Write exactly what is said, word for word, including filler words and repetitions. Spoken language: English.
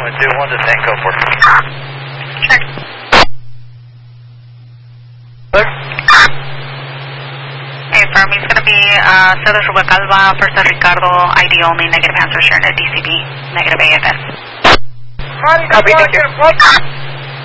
One two one to Tango for. Check. Look. Hey, firm, he's going to be uh, Cedar Calva, First Ricardo, I D only, negative answer, share net D C B, negative A F S. Copy, thank you.